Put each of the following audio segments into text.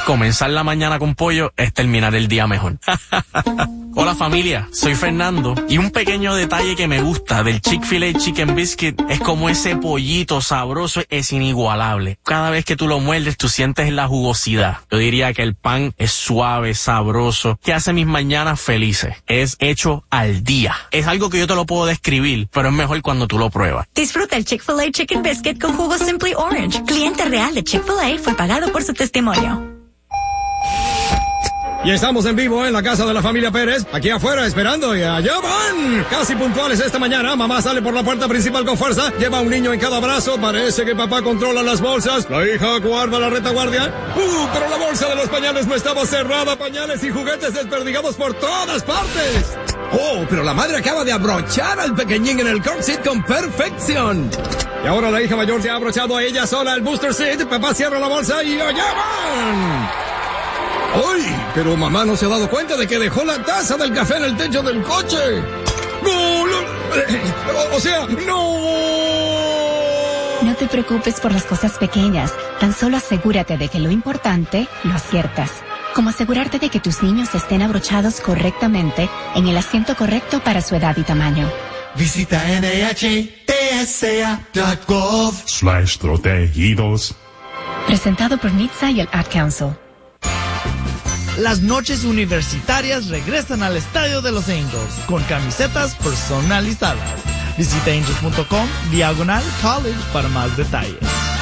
Comenzar la mañana con pollo es terminar el día mejor. Hola familia, soy Fernando y un pequeño detalle que me gusta del Chick-fil-A Chicken Biscuit es como ese pollito sabroso es inigualable. Cada vez que tú lo muerdes tú sientes la jugosidad. Yo diría que el pan es suave, sabroso, que hace mis mañanas felices. Es hecho al día. Es algo que yo te lo puedo describir, pero es mejor cuando tú lo pruebas. Disfruta el Chick-fil-A Chicken Biscuit con jugo Simply Orange. Cliente real de Chick-fil-A fue pagado por su testimonio. Y estamos en vivo en la casa de la familia Pérez, aquí afuera esperando y allá van. Casi puntuales esta mañana, mamá sale por la puerta principal con fuerza, lleva a un niño en cada brazo, parece que papá controla las bolsas, la hija guarda la retaguardia. Pero la bolsa de los pañales no estaba cerrada, pañales y juguetes desperdigados por todas partes. Oh, pero la madre acaba de abrochar al pequeñín en el car seat con perfección. Y ahora la hija mayor se ha abrochado a ella sola el booster seat, papá cierra la bolsa y allá van. ¡Ay! Pero mamá no se ha dado cuenta de que dejó la taza del café en el techo del coche. ¡No! O sea, ¡no! No te preocupes por las cosas pequeñas. Tan solo asegúrate de que lo importante lo aciertas. Como asegurarte de que tus niños estén abrochados correctamente en el asiento correcto para su edad y tamaño. Visita NHTSA.gov/protegidos. Presentado por NHTSA y el Ad Council. Las noches universitarias regresan al Estadio de los Angels con camisetas personalizadas. Visita angels.com/college para más detalles.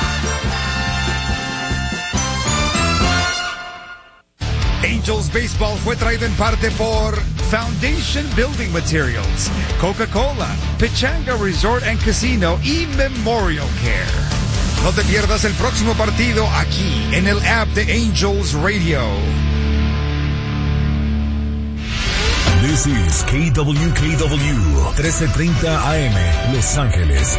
Angels Baseball fue traído en parte por Foundation Building Materials, Coca-Cola, Pechanga Resort and Casino y Memorial Care. No te pierdas el próximo partido aquí en el app de Angels Radio. This is KWKW 1330 AM, Los Ángeles.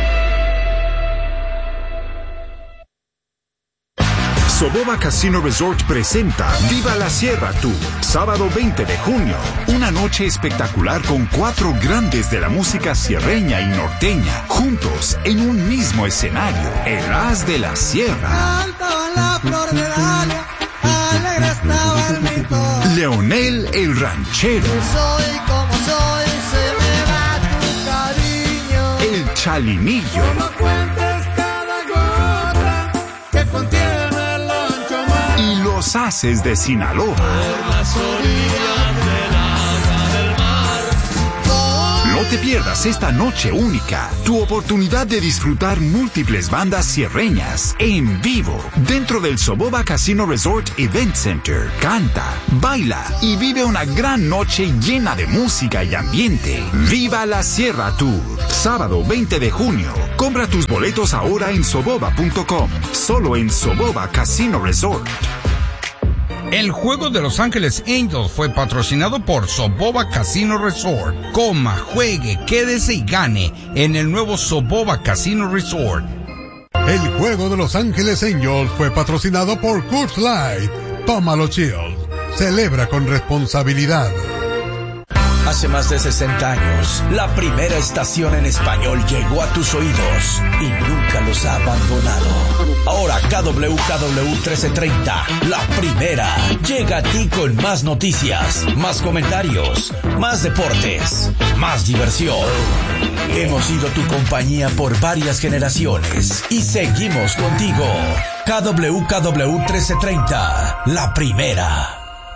Soboba Casino Resort presenta Viva la Sierra Tour, sábado 20 de junio. Una noche espectacular con 4 grandes de la música sierreña y norteña, juntos en un mismo escenario. El As de la Sierra. La flor de Dalia, alegre estaba el mito. Leonel el Ranchero. Soy como soy, se me va tu cariño. El Chalinillo. No cuentes cada gota que contiene el ancho mar. Y los Haces de Sinaloa. Por las orillas del agua del mar. No te pierdas esta noche única, tu oportunidad de disfrutar múltiples bandas sierreñas en vivo dentro del Soboba Casino Resort Event Center. Canta, baila y vive una gran noche llena de música y ambiente. Viva la Sierra Tour, sábado 20 de junio. Compra tus boletos ahora en soboba.com, solo en Soboba Casino Resort. El juego de Los Ángeles Angels fue patrocinado por Soboba Casino Resort. Coma, juegue, quédese y gane en el nuevo Soboba Casino Resort. El juego de Los Ángeles Angels fue patrocinado por Coors Light. Tómalo chill. Celebra con responsabilidad. Hace más de 60 años, la primera estación en español llegó a tus oídos y nunca los ha abandonado. Ahora KWKW 1330, la primera, llega a ti con más noticias, más comentarios, más deportes, más diversión. Hemos sido tu compañía por varias generaciones y seguimos contigo. KWKW 1330, la primera.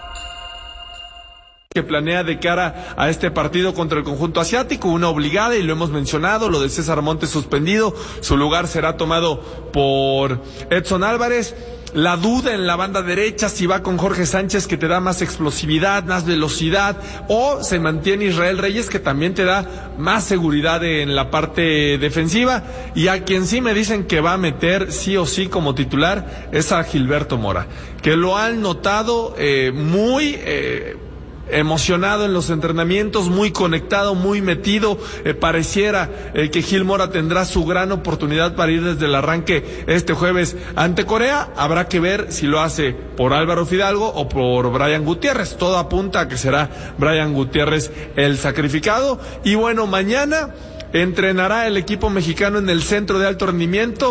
Que planea de cara a este partido contra el conjunto asiático, una obligada, y lo hemos mencionado, lo de César Montes suspendido, su lugar será tomado por Edson Álvarez. La duda en la banda derecha, si va con Jorge Sánchez, que te da más explosividad, más velocidad, o se mantiene Israel Reyes, que también te da más seguridad en la parte defensiva, y a quien sí me dicen que va a meter sí o sí como titular es a Gilberto Mora, que lo han notado muy emocionado en los entrenamientos, muy conectado, muy metido. Pareciera que Gil Mora tendrá su gran oportunidad para ir desde el arranque este jueves ante Corea. Habrá que ver si lo hace por Álvaro Fidalgo o por Brian Gutiérrez. Todo apunta a que será Brian Gutiérrez el sacrificado. Y bueno, mañana entrenará el equipo mexicano en el centro de alto rendimiento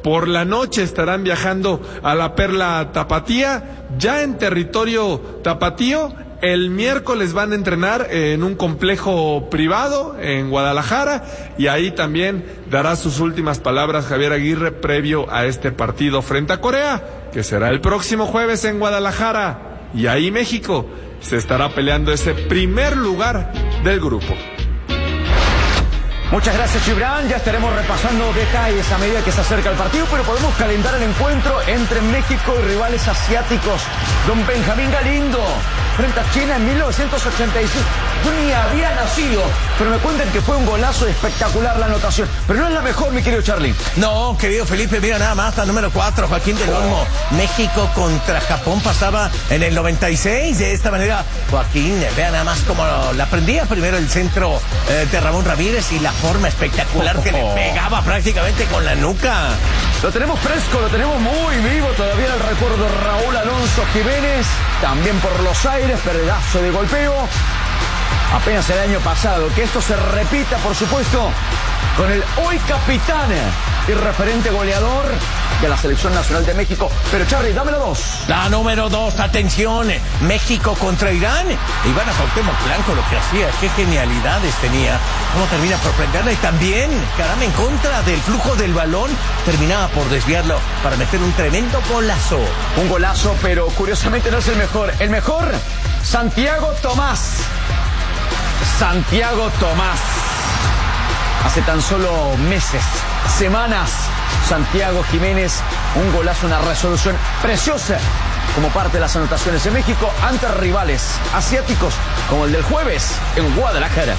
por la noche estarán viajando a la Perla Tapatía, ya en territorio tapatío. El miércoles van a entrenar en un complejo privado en Guadalajara y ahí también dará sus últimas palabras Javier Aguirre previo a este partido frente a Corea, que será el próximo jueves en Guadalajara. Y ahí México se estará peleando ese primer lugar del grupo. Muchas gracias, Gibran. Ya estaremos repasando detalles a medida que se acerca el partido, pero podemos calentar el encuentro entre México y rivales asiáticos. Don Benjamín Galindo, frente a China en 1985. Yo ni había nacido, pero me cuentan que fue un golazo espectacular la anotación. Pero no es la mejor, mi querido Charlie. No, querido Felipe, mira nada más, la número 4, Joaquín del Olmo. México contra Japón pasaba en el 96. De esta manera, Joaquín, vea nada más cómo la prendía primero el centro de Ramón Ramírez y la forma espectacular que le pegaba prácticamente con la nuca. Lo tenemos fresco, lo tenemos muy vivo todavía en el recuerdo. Raúl Alonso Jiménez, también por los aires, pedazo de golpeo. Apenas el año pasado, que esto se repita, por supuesto, con el hoy capitán y referente goleador de la Selección Nacional de México. Pero Charlie, dame la 2. La número 2, atención, México contra Irán. Iván Cuauhtémoc Blanco lo que hacía, qué genialidades tenía, cómo termina por prenderla y también, caramba, en contra del flujo del balón, terminaba por desviarlo para meter un tremendo golazo. Un golazo, pero curiosamente no es el mejor. El mejor, Santiago Tomás. Santiago Tomás. Hace tan solo meses, semanas, Santiago Jiménez, un golazo, una resolución preciosa como parte de las anotaciones de México ante rivales asiáticos como el del jueves en Guadalajara.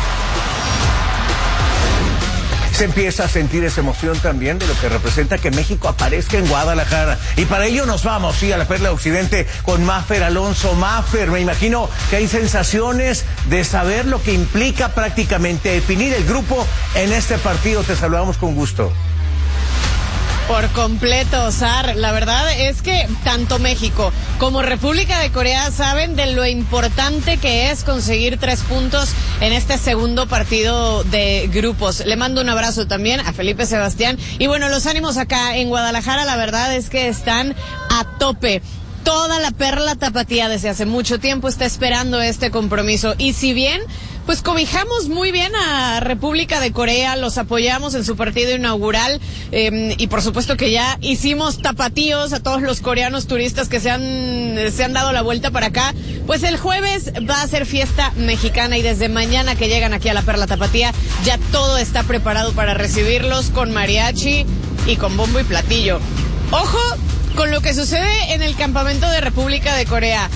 Se empieza a sentir esa emoción también de lo que representa que México aparezca en Guadalajara. Y para ello nos vamos, sí, a la Perla Occidente con Maffer Alonso. Maffer, me imagino que hay sensaciones de saber lo que implica prácticamente definir el grupo en este partido. Te saludamos con gusto. Por completo, Sar. La verdad es que tanto México como República de Corea saben de lo importante que es conseguir 3 puntos en este segundo partido de grupos. Le mando un abrazo también a Felipe Sebastián. Y bueno, los ánimos acá en Guadalajara, la verdad es que están a tope. Toda la Perla Tapatía desde hace mucho tiempo está esperando este compromiso. Y si bien pues cobijamos muy bien a República de Corea, los apoyamos en su partido inaugural, y por supuesto que ya hicimos tapatíos a todos los coreanos turistas que se han dado la vuelta para acá. Pues el jueves va a ser fiesta mexicana y desde mañana que llegan aquí a la Perla Tapatía ya todo está preparado para recibirlos con mariachi y con bombo y platillo. Ojo con lo que sucede en el campamento de República de Corea.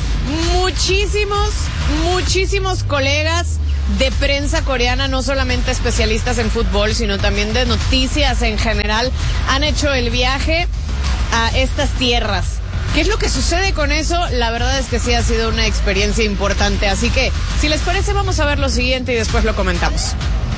Muchísimos colegas de prensa coreana, no solamente especialistas en fútbol, sino también de noticias en general, han hecho el viaje a estas tierras. ¿Qué es lo que sucede con eso? La verdad es que sí ha sido una experiencia importante. Así que, si les parece, vamos a ver lo siguiente y después lo comentamos.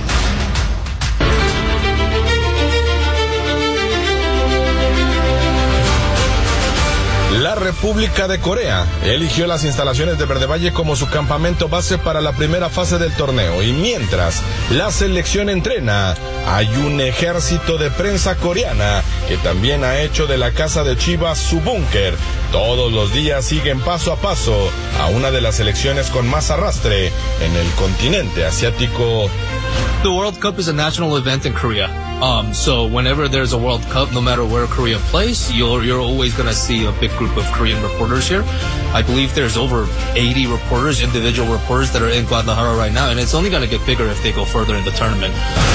La República de Corea eligió las instalaciones de Verde Valle como su campamento base para la primera fase del torneo y mientras la selección entrena, hay un ejército de prensa coreana que también ha hecho de la casa de Chivas su búnker. Todos los días siguen paso a paso a una de las selecciones con más arrastre en el continente asiático. The World Cup is a national event in Korea. So whenever there's a World Cup, no matter where Korea plays, you're always going to see a big group of Korean reporters here. I believe there's over 80 reporters, individual reporters that are in Guadalajara right now, and it's only going to get bigger if they go further in the tournament.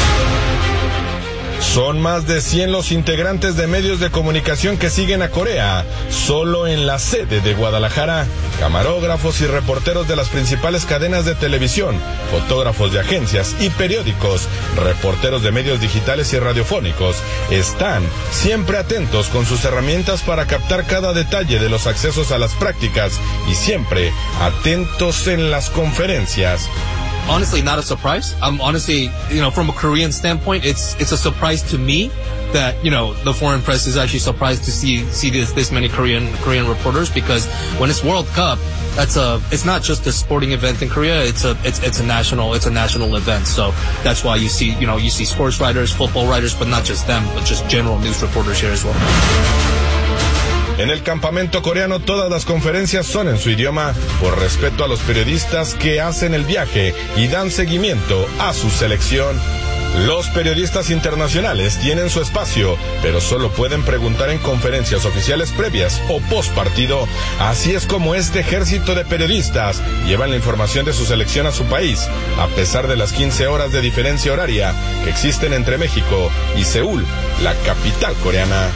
Son más de 100 los integrantes de medios de comunicación que siguen a Corea, solo en la sede de Guadalajara. Camarógrafos y reporteros de las principales cadenas de televisión, fotógrafos de agencias y periódicos, reporteros de medios digitales y radiofónicos, están siempre atentos con sus herramientas para captar cada detalle de los accesos a las prácticas y siempre atentos en las conferencias. honestly not a surprise. I'm honestly, from a Korean standpoint, it's a surprise to me that, the foreign press is actually surprised to see this many Korean reporters, because when it's World Cup, it's not just a sporting event in Korea, it's a national event. So that's why you see sports writers, football writers, but not just them, but just general news reporters here as well. En el campamento coreano todas las conferencias son en su idioma por respeto a los periodistas que hacen el viaje y dan seguimiento a su selección. Los periodistas internacionales tienen su espacio, pero solo pueden preguntar en conferencias oficiales previas o post partido. Así es como este ejército de periodistas llevan la información de su selección a su país, a pesar de las 15 horas de diferencia horaria que existen entre México y Seúl, la capital coreana.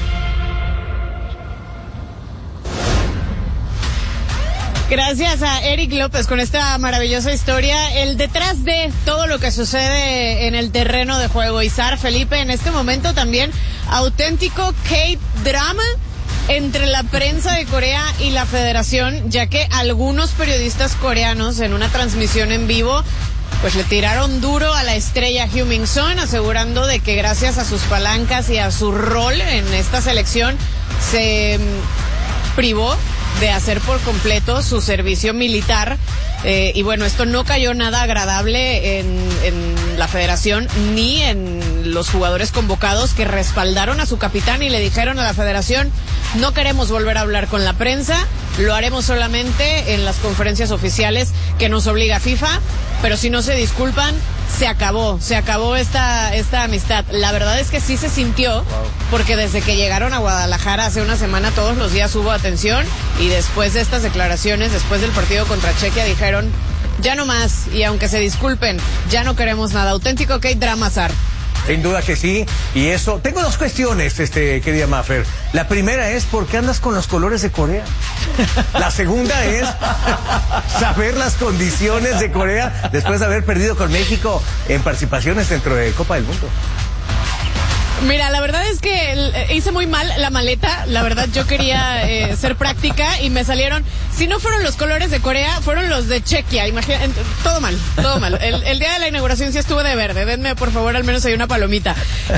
Gracias a Eric López con esta maravillosa historia, el detrás de todo lo que sucede en el terreno de juego. Izar, Felipe, en este momento también auténtico K-drama entre la prensa de Corea y la federación, ya que algunos periodistas coreanos en una transmisión en vivo pues le tiraron duro a la estrella Heung-min Son, asegurando de que gracias a sus palancas y a su rol en esta selección se privó de hacer por completo su servicio militar. Y bueno, esto no cayó nada agradable en la federación ni en los jugadores convocados, que respaldaron a su capitán y le dijeron a la federación: no queremos volver a hablar con la prensa, lo haremos solamente en las conferencias oficiales que nos obliga FIFA, pero si no se disculpan, se acabó esta amistad. La verdad es que sí se sintió, porque desde que llegaron a Guadalajara hace una semana todos los días hubo atención, y después de estas declaraciones, después del partido contra Chequia, dijeron ya no más, y aunque se disculpen, ya no queremos nada. Auténtico K-drama, Zar. Sin duda que sí, y eso, tengo dos cuestiones, querida Maffer. La primera es, ¿por qué andas con los colores de Corea? La segunda es saber las condiciones de Corea después de haber perdido con México en participaciones dentro de Copa del Mundo. Mira, la verdad es que hice muy mal la maleta. La verdad, yo quería ser práctica y me salieron, si no fueron los colores de Corea, fueron los de Chequia. Imagínate, todo mal. El día de la inauguración sí estuve de verde. Denme, por favor, al menos ahí una palomita.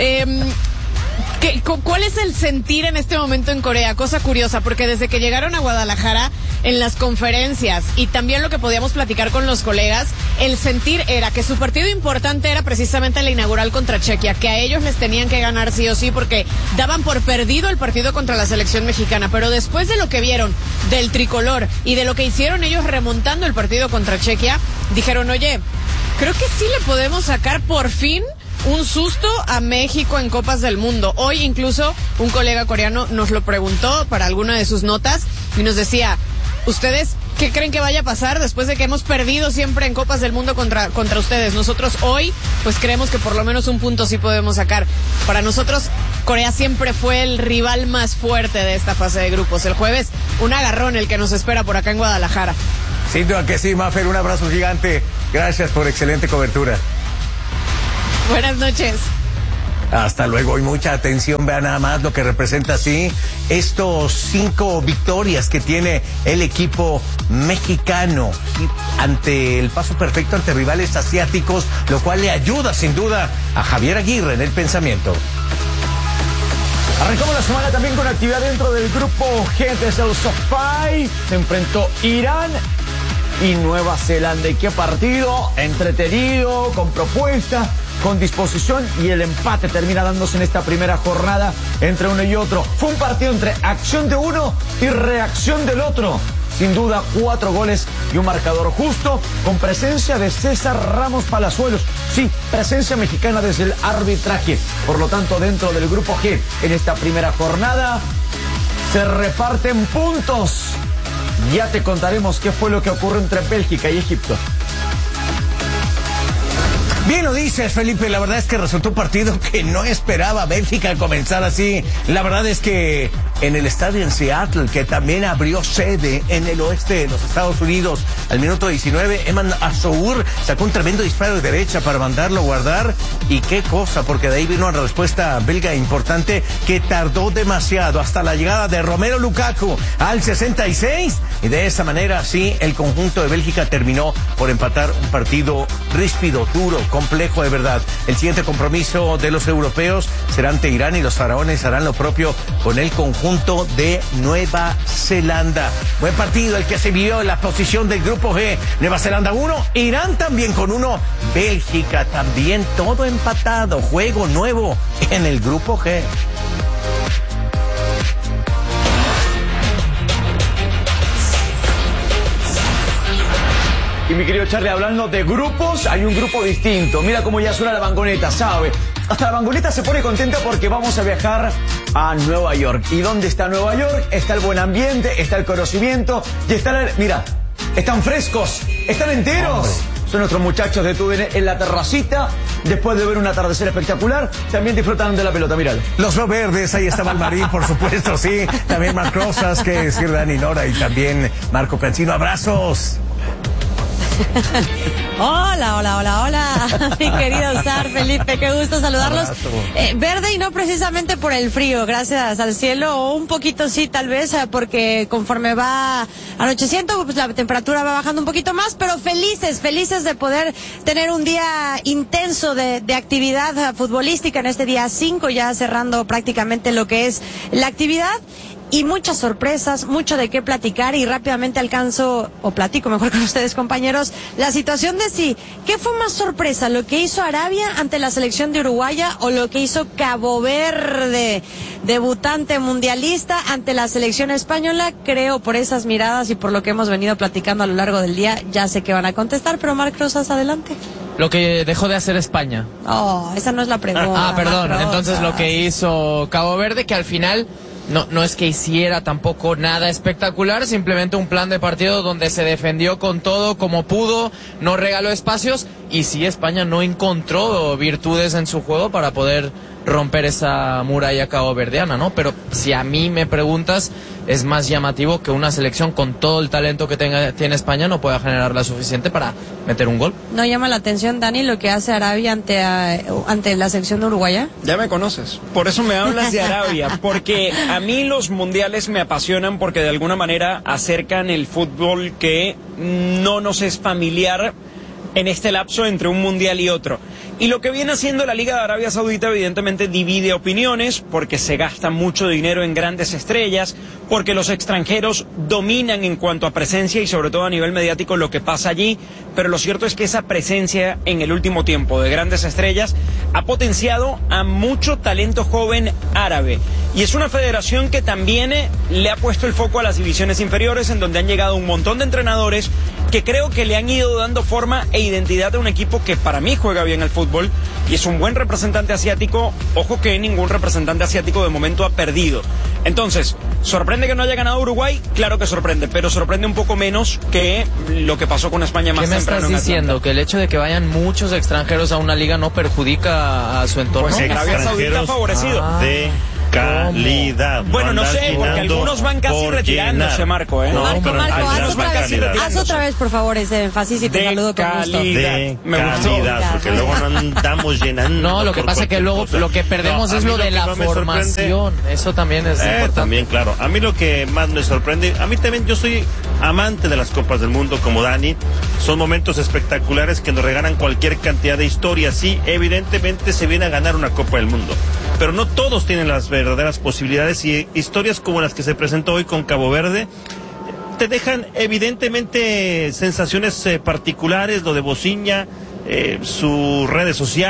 ¿Cuál es el sentir en este momento en Corea? Cosa curiosa, porque desde que llegaron a Guadalajara, en las conferencias y también lo que podíamos platicar con los colegas, el sentir era que su partido importante era precisamente la inaugural contra Chequia, que a ellos les tenían que ganar sí o sí, porque daban por perdido el partido contra la selección mexicana. Pero después de lo que vieron del tricolor y de lo que hicieron ellos remontando el partido contra Chequia, dijeron: oye, creo que sí le podemos sacar por fin un susto a México en Copas del Mundo. Hoy incluso un colega coreano nos lo preguntó para alguna de sus notas y nos decía: ¿ustedes qué creen que vaya a pasar después de que hemos perdido siempre en Copas del Mundo contra ustedes? Nosotros hoy pues creemos que por lo menos un punto sí podemos sacar. Para nosotros Corea siempre fue el rival más fuerte de esta fase de grupos. El jueves un agarrón el que nos espera por acá en Guadalajara. Sin duda que sí, Maffer, un abrazo gigante. Gracias por excelente cobertura. Buenas noches. Hasta luego, y mucha atención, vean nada más lo que representa así estos 5 victorias que tiene el equipo mexicano ante el paso perfecto ante rivales asiáticos, lo cual le ayuda sin duda a Javier Aguirre en el pensamiento. Arrancamos la semana también con actividad dentro del grupo G desde el SoFi. Se enfrentó Irán y Nueva Zelanda. ¿Y qué partido? Entretenido, con propuesta, con disposición, y el empate termina dándose en esta primera jornada entre uno y otro. Fue un partido entre acción de uno y reacción del otro. Sin duda, 4 goles y un marcador justo, con presencia de César Ramos Palazuelos. Sí, presencia mexicana desde el arbitraje. Por lo tanto, dentro del grupo G, en esta primera jornada, se reparten puntos. Ya te contaremos qué fue lo que ocurrió entre Bélgica y Egipto. Bien lo dices, Felipe, la verdad es que resultó un partido que no esperaba Bélgica al comenzar así. La verdad es que en el estadio en Seattle, que también abrió sede en el oeste de los Estados Unidos. Al minuto 19, Eman Azour sacó un tremendo disparo de derecha para mandarlo a guardar. Y qué cosa, porque de ahí vino una respuesta belga importante que tardó demasiado hasta la llegada de Romelu Lukaku al 66. Y de esa manera, sí, el conjunto de Bélgica terminó por empatar un partido ríspido, duro, complejo de verdad. El siguiente compromiso de los europeos será ante Irán, y los faraones harán lo propio con el conjunto de Nueva Zelanda. Buen partido el que se vivió en la posición del grupo G. Nueva Zelanda 1, Irán también con 1, Bélgica también, todo empatado. Juego nuevo en el grupo G. Y mi querido Charlie, hablando de grupos, hay un grupo distinto. Mira cómo ya suena la bangoneta, ¿sabe? Hasta la bangoneta se pone contenta porque vamos a viajar a Nueva York. ¿Y dónde está Nueva York? Está el buen ambiente, está el conocimiento y está mira, están frescos, están enteros. Hombre. Son nuestros muchachos de TUDN en la terracita, después de ver un atardecer espectacular, también disfrutan de la pelota, míralo. Los no verdes, ahí estaba el Marín, por supuesto, sí. También Marc Rosas, que decir Dani Nora, y también Marco Cancino. ¡Abrazos! Hola, mi querido Zar, Felipe, qué gusto saludarlos. Verde y no precisamente por el frío, gracias al cielo, o un poquito sí, tal vez, porque conforme va anocheciendo, pues la temperatura va bajando un poquito más, pero felices de poder tener un día intenso de actividad futbolística en este día 5, ya cerrando prácticamente lo que es la actividad. Y muchas sorpresas, mucho de qué platicar, y rápidamente platico mejor con ustedes, compañeros, la situación de ¿qué fue más sorpresa? ¿Lo que hizo Arabia ante la selección de Uruguaya o lo que hizo Cabo Verde, debutante mundialista, ante la selección española? Creo por esas miradas y por lo que hemos venido platicando a lo largo del día, ya sé que van a contestar, pero Marc Rosas, adelante. Lo que dejó de hacer España. Esa no es la pregunta. Perdón, entonces lo que hizo Cabo Verde, que al final no es que hiciera tampoco nada espectacular, simplemente un plan de partido donde se defendió con todo como pudo, no regaló espacios, y sí, España no encontró virtudes en su juego para poder romper esa muralla caboverdiana, ¿no? Pero si a mí me preguntas, es más llamativo que una selección con todo el talento que tiene España no pueda generar la suficiente para meter un gol. ¿No llama la atención, Dani, lo que hace Arabia ante la selección de Uruguaya? Ya me conoces, por eso me hablas de Arabia, porque a mí los mundiales me apasionan porque de alguna manera acercan el fútbol que no nos es familiar en este lapso entre un mundial y otro. Y lo que viene haciendo la Liga de Arabia Saudita evidentemente divide opiniones, porque se gasta mucho dinero en grandes estrellas, porque los extranjeros dominan en cuanto a presencia y sobre todo a nivel mediático lo que pasa allí, pero lo cierto es que esa presencia en el último tiempo de grandes estrellas ha potenciado a mucho talento joven árabe. Y es una federación que también le ha puesto el foco a las divisiones inferiores, en donde han llegado un montón de entrenadores que creo que le han ido dando forma e identidad a un equipo que para mí juega bien al fútbol y es un buen representante asiático. Ojo que ningún representante asiático de momento ha perdido. Entonces, ¿sorprende que no haya ganado Uruguay? Claro que sorprende, pero sorprende un poco menos que lo que pasó con España más temprano. ¿Qué me estás diciendo? ¿Que el hecho de que vayan muchos extranjeros a una liga no perjudica a su entorno? Pues Arabia Saudita ha favorecido. De calidad. Bueno, no sé, porque algunos van casi retirándose, Marco, ¿eh? Marco, haz otra vez, por favor, ese énfasis y te saludo con gusto. De calidad, porque luego no andamos llenando. No, lo que pasa es que luego lo que perdemos es lo de la formación. Eso también es importante. También, claro. A mí lo que más me sorprende, a mí también, yo soy amante de las Copas del Mundo como Dani. Son momentos espectaculares que nos regalan cualquier cantidad de historias. Sí, evidentemente se viene a ganar una Copa del Mundo, pero no todos tienen las verdaderas posibilidades, y historias como las que se presentó hoy con Cabo Verde te dejan evidentemente sensaciones particulares. Lo de Bociña, sus redes sociales.